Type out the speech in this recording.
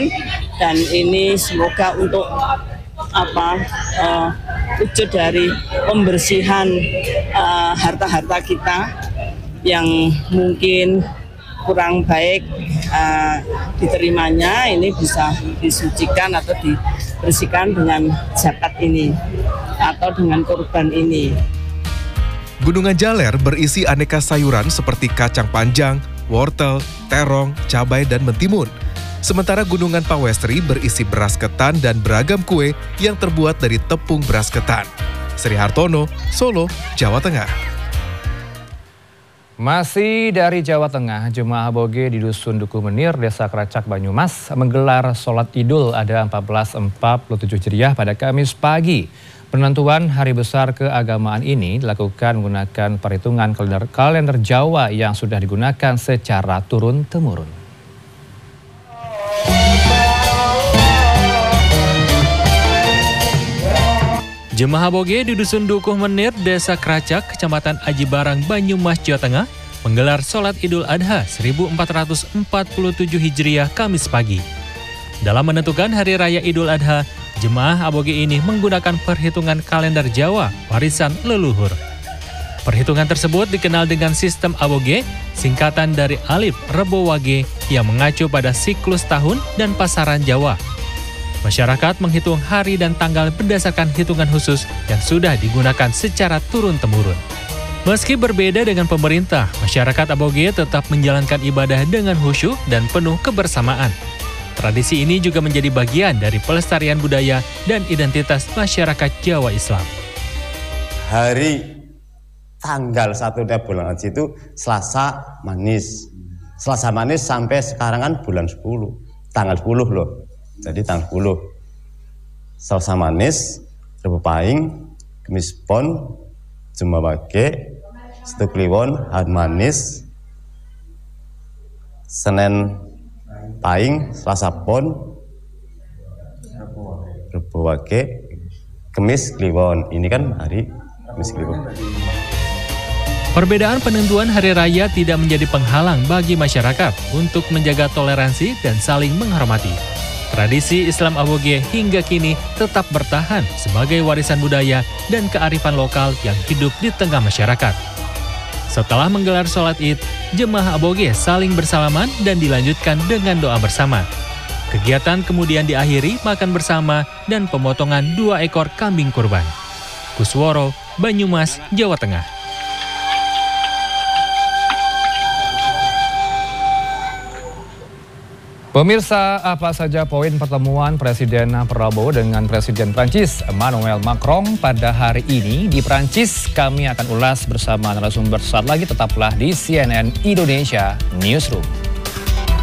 Tuhan, dan ini semoga untuk wujud dari pembersihan harta-harta kita yang mungkin kurang baik diterimanya, ini bisa disucikan atau dibersihkan dengan zakat ini atau dengan kurban ini. Gunungan Jaler berisi aneka sayuran seperti kacang panjang, wortel, terong, cabai, dan mentimun. Sementara Gunungan Pawestri berisi beras ketan dan beragam kue yang terbuat dari tepung beras ketan. Sri Hartono, Solo, Jawa Tengah. Masih dari Jawa Tengah, jemaah Aboge di Dusun Dukuh Menir, Desa Keracak, Banyumas menggelar sholat Idul Adha 1447 Hijriah pada Kamis pagi. Penentuan hari besar keagamaan ini dilakukan menggunakan perhitungan kalender Jawa yang sudah digunakan secara turun-temurun. Jemaah Aboge di Dusun Dukuh Menir, Desa Keracak, Kecamatan Aji Barang, Banyumas, Jawa Tengah, menggelar sholat Idul Adha 1447 Hijriah Kamis pagi. Dalam menentukan hari raya Idul Adha, jemaah Aboge ini menggunakan perhitungan kalender Jawa, warisan leluhur. Perhitungan tersebut dikenal dengan sistem Aboge, singkatan dari Alif Rebo Wage yang mengacu pada siklus tahun dan pasaran Jawa. Masyarakat menghitung hari dan tanggal berdasarkan hitungan khusus yang sudah digunakan secara turun-temurun. Meski berbeda dengan pemerintah, masyarakat Aboge tetap menjalankan ibadah dengan khusyuk dan penuh kebersamaan. Tradisi ini juga menjadi bagian dari pelestarian budaya dan identitas masyarakat Jawa Islam. Hari tanggal 1 bulan Haji itu Selasa Manis. Selasa Manis sampai sekarang kan bulan 10, tanggal 10 loh. Jadi tanggal 10 Selasa Manis, Rebo Pahing, Kemis Pon, Jumat Wage, Setu Kliwon, Hari Manis, Senin Pahing, Selasa Pon, Rebo Wage, Kemis Kliwon. Ini kan hari Kemis Kliwon. Perbedaan penentuan hari raya tidak menjadi penghalang bagi masyarakat untuk menjaga toleransi dan saling menghormati. Tradisi Islam Aboge hingga kini tetap bertahan sebagai warisan budaya dan kearifan lokal yang hidup di tengah masyarakat. Setelah menggelar sholat Id, jemaah Aboge saling bersalaman dan dilanjutkan dengan doa bersama. Kegiatan kemudian diakhiri makan bersama dan pemotongan 2 ekor kambing kurban. Kusworo, Banyumas, Jawa Tengah. Pemirsa, apa saja poin pertemuan Presiden Prabowo dengan Presiden Prancis Emmanuel Macron pada hari ini di Prancis? Kami akan ulas bersama narasumber saat lagi, tetaplah di CNN Indonesia Newsroom.